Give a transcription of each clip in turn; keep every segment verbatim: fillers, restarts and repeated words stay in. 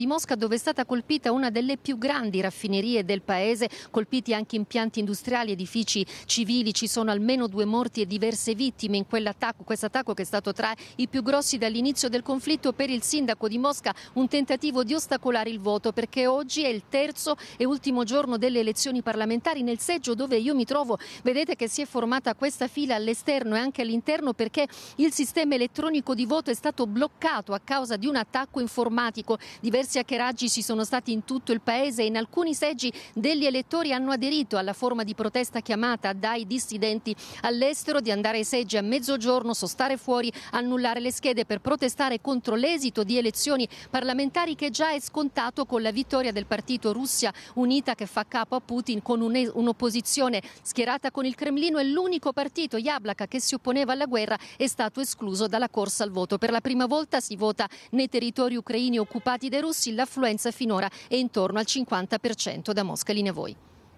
di Mosca, dove è stata colpita una delle più grandi raffinerie del paese, colpiti anche impianti industriali, edifici civili. Ci sono almeno due morti e diverse vittime in quell'attacco, questo attacco che è stato tra i più grossi dall'inizio del conflitto. Per il sindaco di Mosca un tentativo di ostacolare il voto, perché oggi è il terzo e ultimo giorno delle elezioni parlamentari nel seggio dove io mi trovo. Vedete che si è formata questa fila all'esterno e anche all'interno, perché il sistema elettronico di voto è stato bloccato a causa di un attacco informatico. Diversi hackeraggi ci sono stati in tutto il paese e in alcuni seggi degli elettori hanno aderito alla forma di protesta chiamata dai dissidenti all'estero di andare ai seggi a mezzogiorno, sostare fuori, annullare le schede per protestare contro l'esito di elezioni parlamentari che già è scontato con la vittoria del partito Russia Unita, che fa capo a Putin, con un'opposizione schierata con il Cremlino, e l'unico partito, Yablaka, che si opponeva alla guerra è stato escluso dalla corsa al voto. Per la prima volta si vota nei territori ucraini occupati dai russi. L'affluenza finora è intorno al cinquanta per cento. Da Mosca, linea a voi.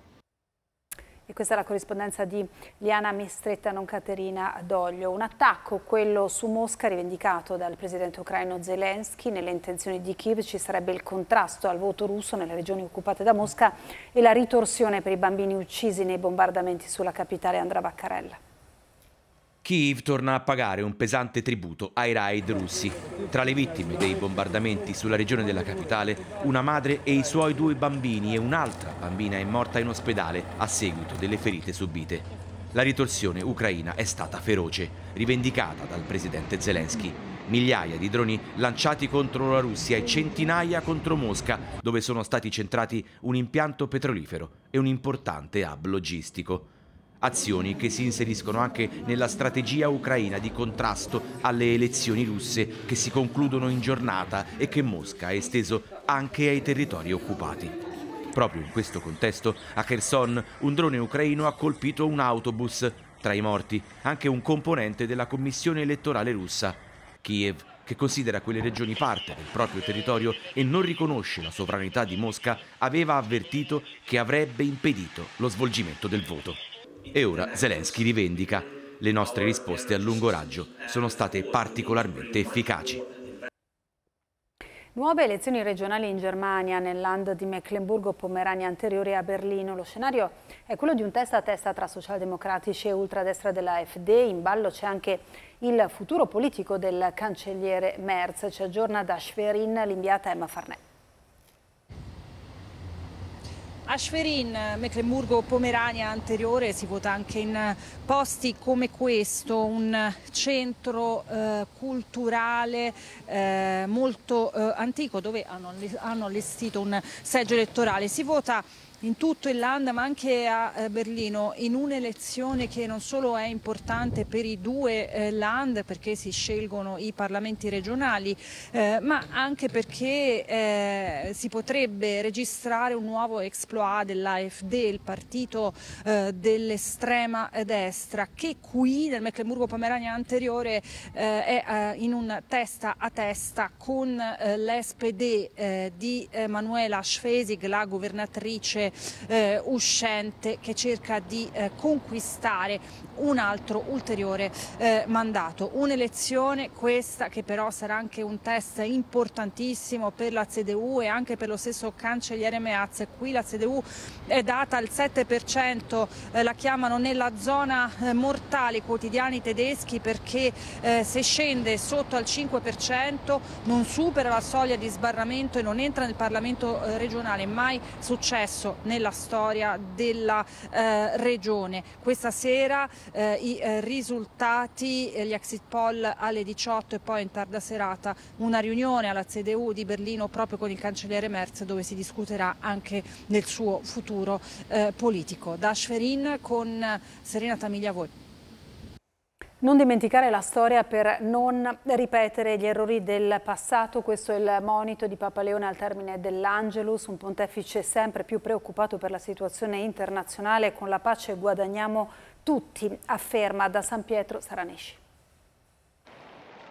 E questa è la corrispondenza di Liana Mistretta, non Caterina Doglio. Un attacco, quello su Mosca, rivendicato dal presidente ucraino Zelensky. Nelle intenzioni di Kiev ci sarebbe il contrasto al voto russo nelle regioni occupate da Mosca e la ritorsione per i bambini uccisi nei bombardamenti sulla capitale. Andrea Vaccarella. Kiev torna a pagare un pesante tributo ai raid russi. Tra le vittime dei bombardamenti sulla regione della capitale, una madre e i suoi due bambini, e un'altra bambina è morta in ospedale a seguito delle ferite subite. La ritorsione ucraina è stata feroce, rivendicata dal presidente Zelensky. Migliaia di droni lanciati contro la Russia e centinaia contro Mosca, dove sono stati centrati un impianto petrolifero e un importante hub logistico. Azioni che si inseriscono anche nella strategia ucraina di contrasto alle elezioni russe che si concludono in giornata e che Mosca ha esteso anche ai territori occupati. Proprio in questo contesto, a Kherson, un drone ucraino ha colpito un autobus. Tra i morti, anche un componente della commissione elettorale russa. Kiev, che considera quelle regioni parte del proprio territorio e non riconosce la sovranità di Mosca, aveva avvertito che avrebbe impedito lo svolgimento del voto. E ora Zelensky rivendica: le nostre risposte a lungo raggio sono state particolarmente efficaci. Nuove elezioni regionali in Germania, nel Land di Mecklenburgo-Pomerania anteriore a Berlino. Lo scenario è quello di un testa a testa tra socialdemocratici e ultradestra della AfD. In ballo c'è anche il futuro politico del cancelliere Merz. Ci aggiorna da Schwerin l'inviata Emma Farnè. A Schwerin, Mecklenburgo-Pomerania anteriore, si vota anche in posti come questo, un centro eh, culturale eh, molto eh, antico, dove hanno, hanno allestito un seggio elettorale. Si vota in tutto il Land, ma anche a eh, Berlino, in un'elezione che non solo è importante per i due eh, Land, perché si scelgono i parlamenti regionali, eh, ma anche perché eh, si potrebbe registrare un nuovo exploit dell'AfD, il partito eh, dell'estrema destra, che qui nel Mecklenburgo-Pomerania anteriore eh, è eh, in un testa a testa con eh, l'S P D eh, di eh, Manuela Schwesig, la governatrice Eh, uscente, che cerca di eh, conquistare un altro ulteriore eh, mandato. Un'elezione questa che però sarà anche un test importantissimo per la C D U e anche per lo stesso cancelliere Merz. Qui la C D U è data al sette per cento, eh, la chiamano nella zona eh, mortale i quotidiani tedeschi, perché eh, se scende sotto al cinque per cento non supera la soglia di sbarramento e non entra nel Parlamento eh, regionale. Mai successo nella storia della eh, regione. Questa sera eh, i eh, risultati, eh, gli exit poll alle diciotto, e poi in tarda serata una riunione alla C D U di Berlino proprio con il cancelliere Merz, dove si discuterà anche del suo futuro eh, politico. Da Schwerin con Serena Tamiglia, a voi. Non dimenticare la storia per non ripetere gli errori del passato, questo è il monito di Papa Leone al termine dell'Angelus, un pontefice sempre più preoccupato per la situazione internazionale. Con la pace guadagniamo tutti, afferma da San Pietro Saranesci.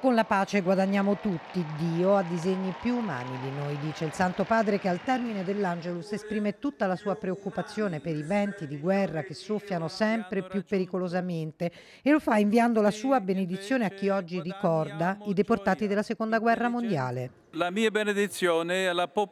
Con la pace guadagniamo tutti, Dio ha disegni più umani di noi, dice il Santo Padre, che al termine dell'Angelus esprime tutta la sua preoccupazione per i venti di guerra che soffiano sempre più pericolosamente, e lo fa inviando la sua benedizione a chi oggi ricorda i deportati della Seconda Guerra Mondiale. La mia benedizione alla popolazione